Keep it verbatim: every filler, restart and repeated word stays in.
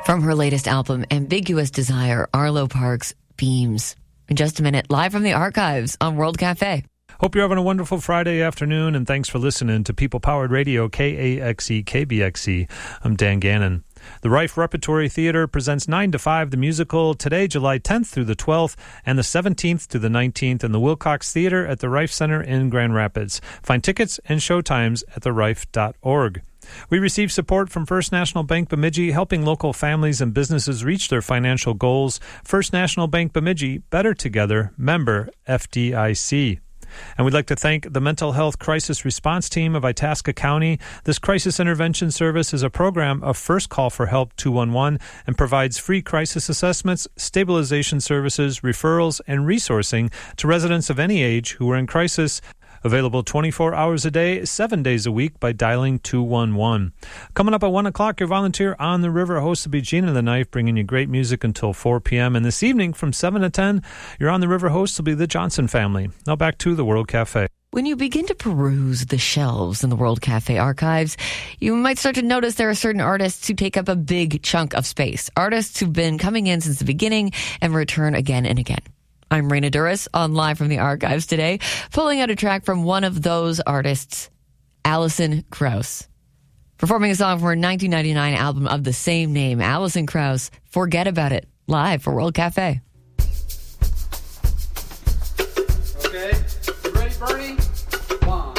From her latest album, Ambiguous Desire, Arlo Parks, Beams. In just a minute, live from the archives on World Cafe. Hope you're having a wonderful Friday afternoon, and thanks for listening to People Powered Radio, K A X E, K B X E. I'm Dan Gannon. The Rife Repertory Theater presents nine to five, the musical, today, July tenth through the twelfth, and the seventeenth to the nineteenth in the Wilcox Theater at the Rife Center in Grand Rapids. Find tickets and showtimes at the rife dot org. We receive support from First National Bank Bemidji, helping local families and businesses reach their financial goals. First National Bank Bemidji, better together, member F D I C. And we'd like to thank the Mental Health Crisis Response Team of Itasca County. This crisis intervention service is a program of First Call for Help two one one and provides free crisis assessments, stabilization services, referrals, and resourcing to residents of any age who are in crisis. Available twenty-four hours a day, seven days a week by dialing two one one. Coming up at one o'clock, your volunteer on the river host will be Gina the Knife, bringing you great music until four p.m. And this evening from seven to ten, your on the river host will be the Johnson family. Now back to the World Cafe. When you begin to peruse the shelves in the World Cafe archives, you might start to notice there are certain artists who take up a big chunk of space. Artists who've been coming in since the beginning and return again and again. I'm Raina Duras on Live from the Archives today, pulling out a track from one of those artists, Alison Krauss. Performing a song from her nineteen ninety-nine album of the same name, Alison Krauss, Forget About It, live for World Cafe. Okay, you ready, Bernie? One.